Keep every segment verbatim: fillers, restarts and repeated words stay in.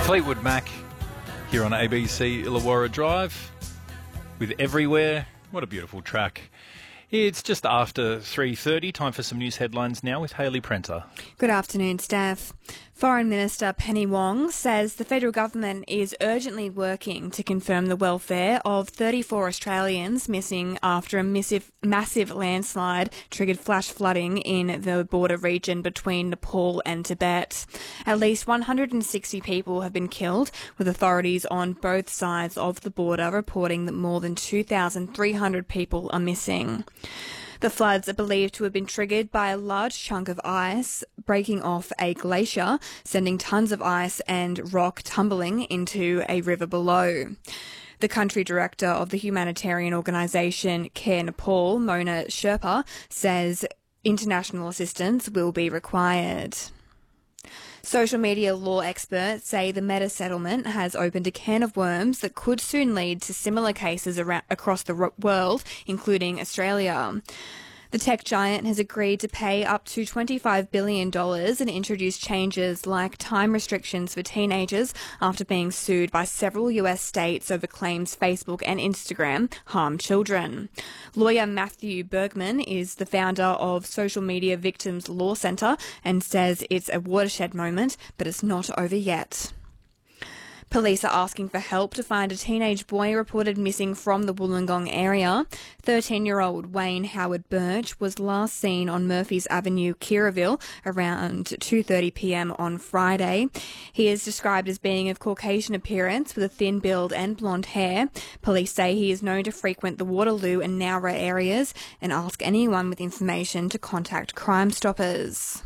Fleetwood Mac here on A B C Illawarra Drive with Everywhere. What a beautiful track. It's just after three thirty. Time for some news headlines now with Hayley Prenter. Good afternoon, Steph. Foreign Minister Penny Wong says the federal government is urgently working to confirm the welfare of thirty-four Australians missing after a massive, massive landslide triggered flash flooding in the border region between Nepal and Tibet. At least one hundred sixty people have been killed, with authorities on both sides of the border reporting that more than two thousand three hundred people are missing. The floods are believed to have been triggered by a large chunk of ice breaking off a glacier, sending tons of ice and rock tumbling into a river below. The country director of the humanitarian organisation Care Nepal, Mona Sherpa, says international assistance will be required. Social media law experts say the Meta settlement has opened a can of worms that could soon lead to similar cases around, across the world, including Australia. The tech giant has agreed to pay up to twenty-five billion dollars and introduce changes like time restrictions for teenagers after being sued by several U S states over claims Facebook and Instagram harm children. Lawyer Matthew Bergman is the founder of Social Media Victims Law Centre and says it's a watershed moment, but it's not over yet. Police are asking for help to find a teenage boy reported missing from the Wollongong area. thirteen-year-old Wayne Howard Birch was last seen on Murphy's Avenue, Kirraville, around two thirty p m on Friday. He is described as being of Caucasian appearance with a thin build and blonde hair. Police say he is known to frequent the Waterloo and Nowra areas and ask anyone with information to contact Crime Stoppers.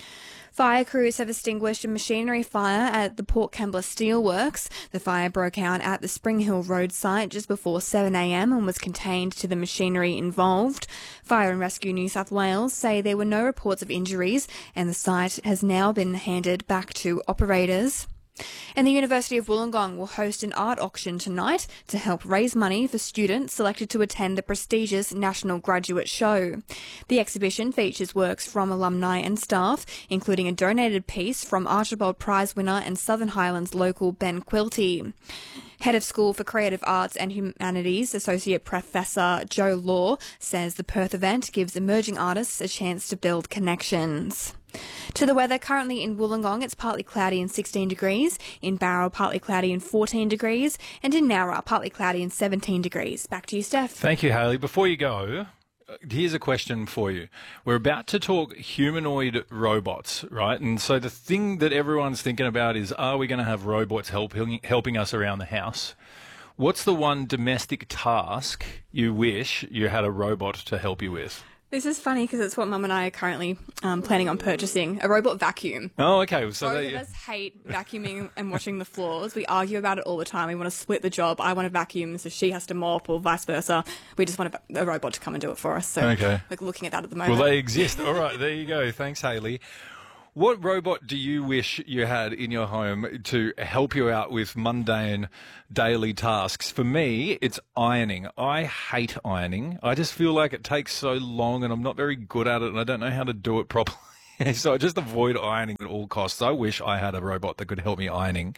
Fire crews have extinguished a machinery fire at the Port Kembla Steelworks. The fire broke out at the Spring Hill Road site just before seven a m and was contained to the machinery involved. Fire and Rescue New South Wales say there were no reports of injuries and the site has now been handed back to operators. And the University of Wollongong will host an art auction tonight to help raise money for students selected to attend the prestigious National Graduate Show. The exhibition features works from alumni and staff, including a donated piece from Archibald Prize winner and Southern Highlands local Ben Quilty. Head of School for Creative Arts and Humanities, Associate Professor Joe Law, says the Perth event gives emerging artists a chance to build connections. To the weather, currently in Wollongong it's partly cloudy and sixteen degrees, in Barrow partly cloudy and fourteen degrees, and in Nowra partly cloudy and seventeen degrees. Back to you, Steph. Thank you, Hayley. Before you go, here's a question for you. We're about to talk humanoid robots, right? And so the thing that everyone's thinking about is, are we going to have robots helping helping us around the house? What's the one domestic task you wish you had a robot to help you with? This is funny because it's what Mum and I are currently um, planning on purchasing, a robot vacuum. Oh, okay. So Both they... of us hate vacuuming and washing the floors. We argue about it all the time. We want to split the job. I want to vacuum, so she has to mop, or vice versa. We just want a, a robot to come and do it for us. So okay. We're looking at that at the moment. Well, they exist. All right, there you go. Thanks, Hayley. What robot do you wish you had in your home to help you out with mundane daily tasks? For me, it's ironing. I hate ironing. I just feel like it takes so long and I'm not very good at it and I don't know how to do it properly. So I just avoid ironing at all costs. I wish I had a robot that could help me ironing.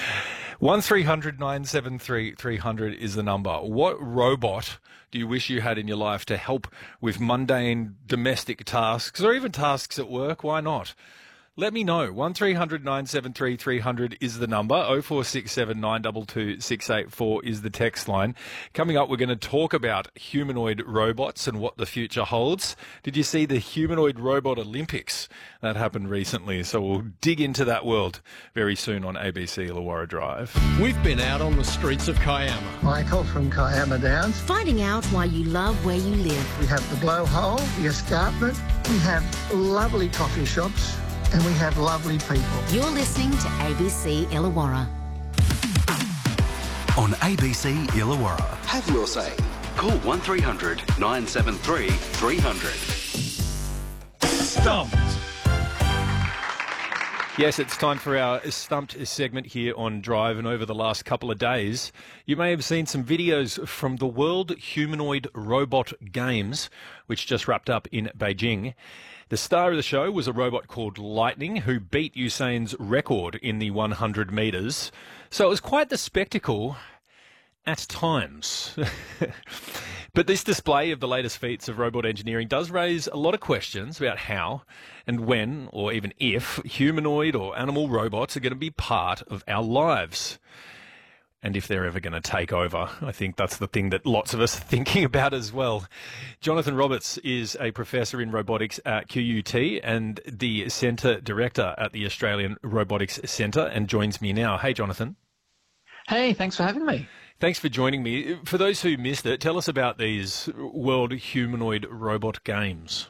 one three hundred nine seven three three hundred is the number. What robot do you wish you had in your life to help with mundane domestic tasks or even tasks at work? Why not? Let me know. one three hundred nine seven three three hundred is the number. oh four six seven nine two two six eight four is the text line. Coming up, we're going to talk about humanoid robots and what the future holds. Did you see the Humanoid Robot Olympics? That happened recently, so we'll dig into that world very soon on A B C Illawarra Drive. We've been out on the streets of Kiama. Michael from Kiama Downs. Finding out why you love where you live. We have the blowhole, the escarpment. We have lovely coffee shops. And we have lovely people. You're listening to A B C Illawarra. On A B C Illawarra. Have your say. Call one three hundred nine seven three three hundred. Stumped. Yes, it's time for our Stumped segment here on Drive, and over the last couple of days, you may have seen some videos from the World Humanoid Robot Games, which just wrapped up in Beijing. The star of the show was a robot called Lightning, who beat Usain's record in the one hundred metres. So it was quite the spectacle at times. But this display of the latest feats of robot engineering does raise a lot of questions about how and when, or even if, humanoid or animal robots are going to be part of our lives. And if they're ever going to take over. I think that's the thing that lots of us are thinking about as well. Jonathan Roberts is a professor in robotics at Q U T and the Centre Director at the Australian Robotics Centre, and joins me now. Hey, Jonathan. Hey, thanks for having me. Thanks for joining me. For those who missed it, tell us about these World Humanoid Robot Games.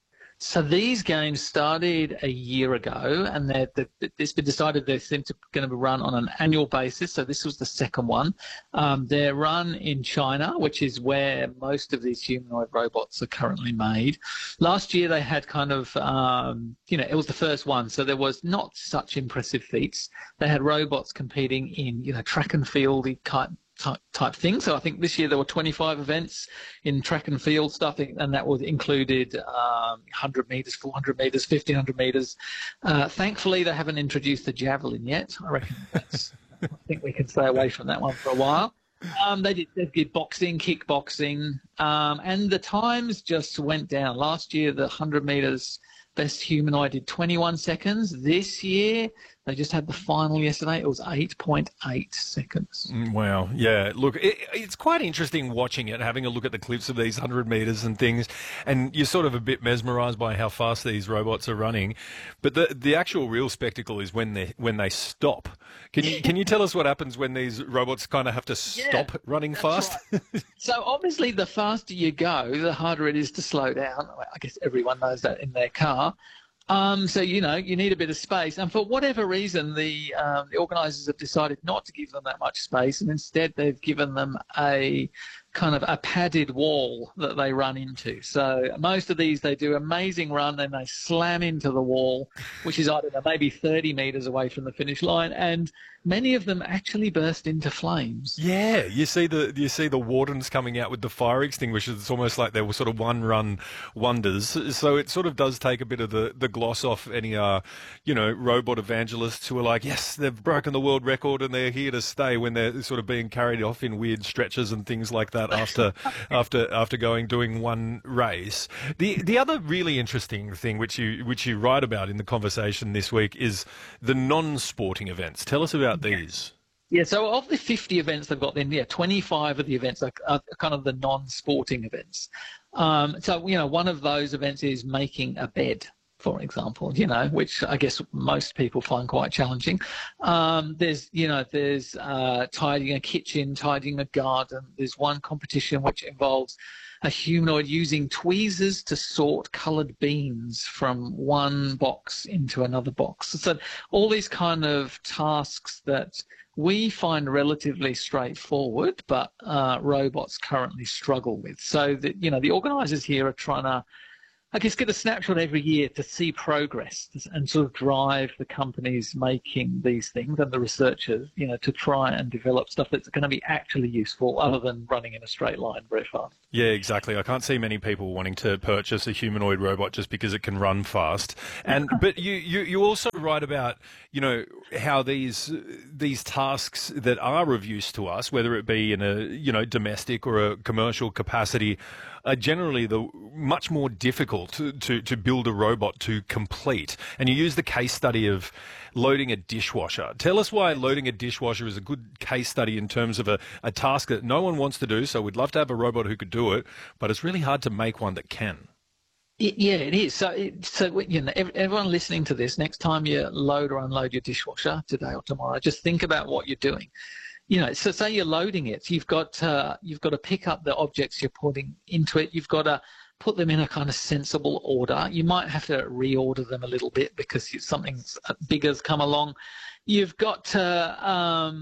So these games started a year ago, and they're, they're, it's been decided they're going to be run on an annual basis. So this was the second one. Um, they're run in China, which is where most of these humanoid robots are currently made. Last year they had kind of, um, you know, it was the first one, so there was not such impressive feats. They had robots competing in, you know, track and field type Type, type thing. So I think this year there were twenty-five events in track and field stuff, and that was included um, one hundred metres, four hundred metres, fifteen hundred metres. Uh, thankfully, they haven't introduced the javelin yet. I reckon that's, I think we can stay away from that one for a while. Um, they, did, they did boxing, kickboxing, um, and the times just went down. Last year, the one hundred metres best humanoid did twenty-one seconds. This year, they just had the final yesterday. It was eight point eight seconds. Wow. Yeah. Look, it, it's quite interesting watching it, having a look at the clips of these one hundred metres and things, and you're sort of a bit mesmerised by how fast these robots are running. But the the actual real spectacle is when they when they stop. Can you can you tell us what happens when these robots kind of have to stop yeah, running fast? Right. So obviously, the faster you go, the harder it is to slow down. I guess everyone knows that in their car. Um, so, you know, you need a bit of space. And for whatever reason, the, um, the organisers have decided not to give them that much space, and instead they've given them a kind of a padded wall that they run into. So most of these, they do amazing run, then they slam into the wall, which is, I don't know, maybe thirty metres away from the finish line, and many of them actually burst into flames. Yeah, you see the you see the wardens coming out with the fire extinguishers. It's almost like they were sort of one-run wonders. So it sort of does take a bit of the, the gloss off any, uh, you know, robot evangelists who are like, yes, they've broken the world record and they're here to stay, when they're sort of being carried off in weird stretches and things like that after after after going doing one race. The the other really interesting thing which you which you write about in the conversation this week is the non-sporting events. Tell us about these. Yeah, so of the fifty events they've got, then yeah, twenty-five of the events are, are kind of the non-sporting events. Um, so you know, one of those events is making a bed, for example, you know, which I guess most people find quite challenging. Um, there's, you know, there's uh, tidying a kitchen, tidying a garden. There's one competition which involves a humanoid using tweezers to sort coloured beans from one box into another box. So all these kind of tasks that we find relatively straightforward, but uh, robots currently struggle with. So, that, you know, the organisers here are trying to, I guess, get a snapshot every year to see progress and sort of drive the companies making these things and the researchers, you know, to try and develop stuff that's going to be actually useful other than running in a straight line very fast. Yeah, exactly. I can't see many people wanting to purchase a humanoid robot just because it can run fast. And but you, you, you also write about, you know, how these these tasks that are of use to us, whether it be in a, you know, domestic or a commercial capacity, are generally the much more difficult to, to, to build a robot to complete. And you use the case study of loading a dishwasher. Tell us why loading a dishwasher is a good case study in terms of a, a task that no one wants to do, so we'd love to have a robot who could do it, but it's really hard to make one that can. Yeah, it is. So, it, so you know, everyone listening to this, next time you load or unload your dishwasher today or tomorrow, just think about what you're doing. You know, so say you're loading it, you've got uh, you've got to pick up the objects you're putting into it. You've got to put them in a kind of sensible order. You might have to reorder them a little bit because something bigger's come along. You've got to um,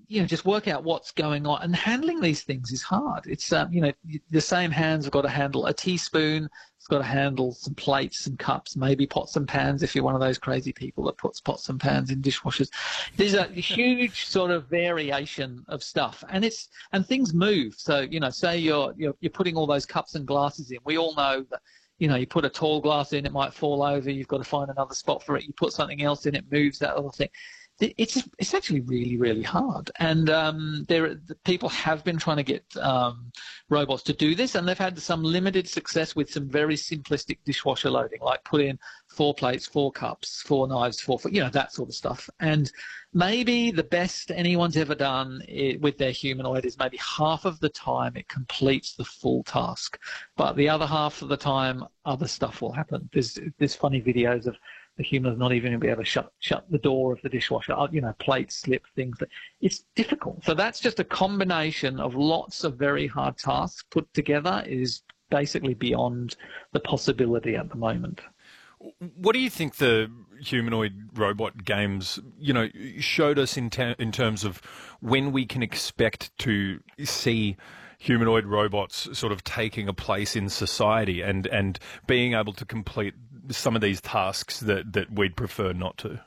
you know, just work out what's going on. And handling these things is hard. It's, um, you know, the same hands have got to handle a teaspoon. It's got to handle some plates, some cups, maybe pots and pans if you're one of those crazy people that puts pots and pans in dishwashers. There's a huge sort of variation of stuff, and it's and things move. So, you know, say you're you're, you're putting all those cups and glasses in. We all know that, you know, you put a tall glass in, it might fall over. You've got to find another spot for it. You put something else in, it moves, that other thing. It's it's actually really, really hard. And um, there the people have been trying to get um, robots to do this, and they've had some limited success with some very simplistic dishwasher loading, like put in four plates, four cups, four knives, four, you know, that sort of stuff. And maybe the best anyone's ever done it, with their humanoid is maybe half of the time it completes the full task, but the other half of the time other stuff will happen. There's there's funny videos of the human's not even going to be able to shut shut the door of the dishwasher. You know, plates slip, things. It's difficult. So that's just a combination of lots of very hard tasks put together is basically beyond the possibility at the moment. What do you think the humanoid robot games, you know, showed us in ter- in terms of when we can expect to see humanoid robots sort of taking a place in society and, and being able to complete some of these tasks that, that we'd prefer not to?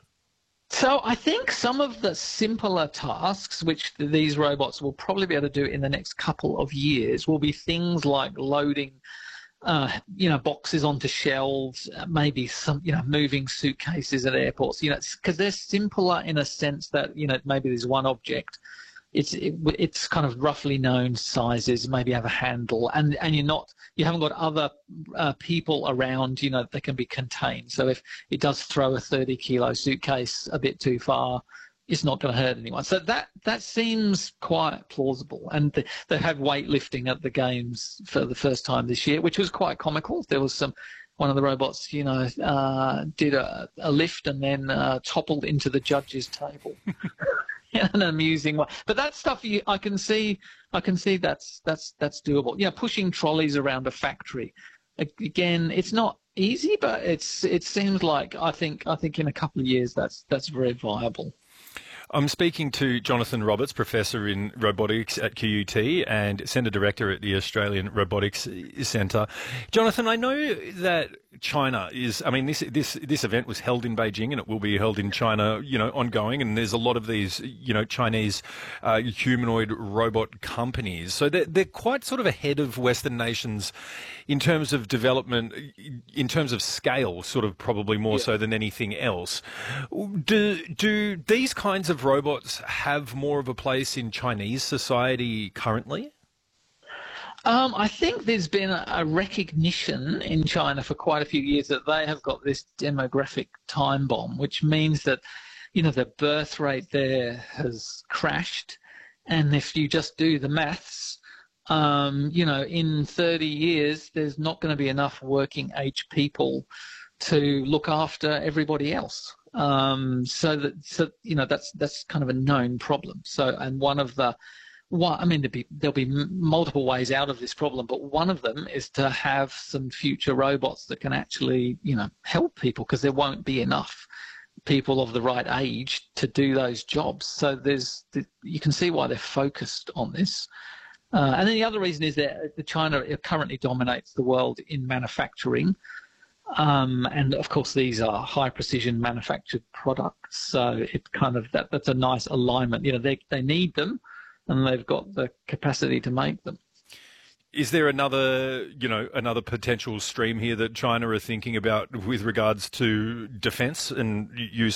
So I think some of the simpler tasks, which these robots will probably be able to do in the next couple of years, will be things like loading Uh, you know, boxes onto shelves, uh, maybe some, you know, moving suitcases at airports, you know, because they're simpler in a sense that, you know, maybe there's one object. It's it, it's kind of roughly known sizes, maybe have a handle, and, and you're not, you haven't got other uh, people around, you know, that can be contained. So if it does throw a thirty kilo suitcase a bit too far, it's not going to hurt anyone. So that that seems quite plausible. And the, they had weightlifting at the games for the first time this year, which was quite comical. There was some, one of the robots, you know, uh, did a, a lift and then uh, toppled into the judge's table. In an amusing way. But that stuff, you, I can see, I can see that's that's that's doable. Yeah, pushing trolleys around a factory. Again, it's not easy, but it's it seems like I think I think in a couple of years that's that's very viable. I'm speaking to Jonathan Roberts, Professor in Robotics at Q U T and Centre Director at the Australian Robotics Centre. Jonathan, I know that China is, I mean, this this this event was held in Beijing and it will be held in China, you know, ongoing, and there's a lot of these, you know, Chinese uh, humanoid robot companies. So they're, they're quite sort of ahead of Western nations in terms of development, in terms of scale, sort of probably more yeah. so than anything else. Do, do these kinds of robots have more of a place in Chinese society currently? Um, I think there's been a, a recognition in China for quite a few years that they have got this demographic time bomb, which means that, you know, the birth rate there has crashed. And if you just do the maths, um, you know, in thirty years, there's not going to be enough working age people to look after everybody else. Um, so that, so, you know, that's, that's kind of a known problem. So, and one of the, Well, I mean, there'll be, there'll be multiple ways out of this problem, but one of them is to have some future robots that can actually, you know, help people, because there won't be enough people of the right age to do those jobs. So there's, you can see why they're focused on this. Uh, and then the other reason is that China currently dominates the world in manufacturing. Um, and of course, these are high precision manufactured products. So it kind of, that, that's a nice alignment. You know, they, they need them, and they've got the capacity to make them. Is there another, you know, another potential stream here that China are thinking about with regards to defence and use